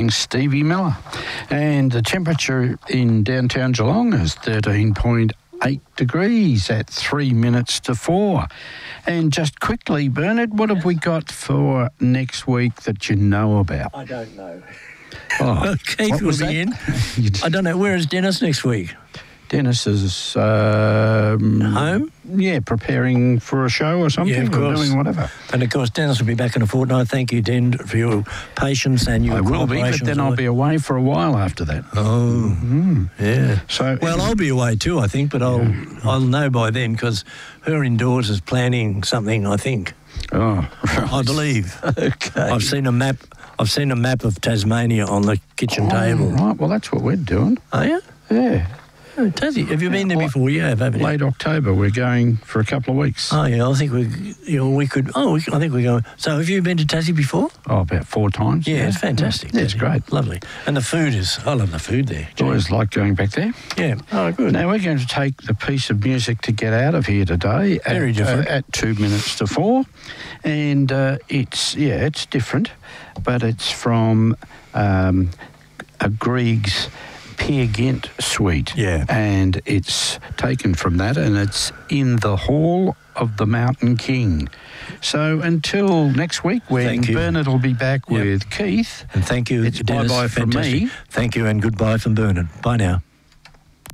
sang Stevie Miller. And the temperature in downtown Geelong is 13.8 degrees at 3 minutes to 4. And just quickly, Bernard, what have we got for next week that you know about? I don't know. Oh, Keith will be in. I don't know. Where is Dennis next week? Dennis is home? Yeah, preparing for a show or something. Yeah, of course. Or doing whatever. And of course, Dennis will be back in a fortnight. Thank you, Den, for your patience and your I will be, but then I'll be away for a while after that. Oh, yeah. So, well, I'll be away too, I think, but I'll know by then because her indoors is planning something, I think. Oh, right. I believe. Okay. I've seen a map of Tasmania on the kitchen table. Right, well, that's what we're doing. Are you? Yeah. Oh, Tassie. Have you been there before? You have, haven't you? Late October, we're going for a couple of weeks. Oh, yeah, I think we could. I think we're going. So have you been to Tassie before? Oh, about 4 times. Yeah, it's fantastic. Yeah, it's great. Lovely. And the food I love the food there. I always like going back there. Yeah. Oh, good. Now, we're going to take the piece of music to get out of here today. Very different. At 2 minutes to 4. And it's different, but it's from a Grieg's Peer Gynt suite. Yeah. And it's taken from that, and it's In the Hall of the Mountain King. So until next week, when Bernard will be back with Keith. And thank you, it's Dennis. bye-bye from me. Thank you and goodbye from Bernard. Bye now.